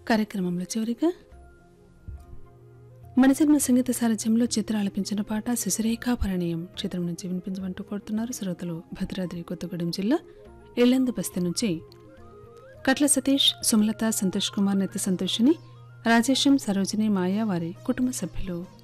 కార్యక్రమంలో చివరిగా మనజన్మ సంగీత సారథ్యంలో చిత్ర ఆలపించిన పాట శశిరేఖా పరిణయం చిత్రం నుంచి వినిపించమంటూ కోరుతున్నారు శ్రోతలు. భద్రాద్రి కొత్తగూడెం జిల్లా ఇళ్లందు బస్తీ నుంచి కట్ల సతీష్, సుమలత, సంతోష్ కుమార్, నిత్య సంతోషిని, రాజేశం, సరోజిని, మాయా వారి కుటుంబ సభ్యులు.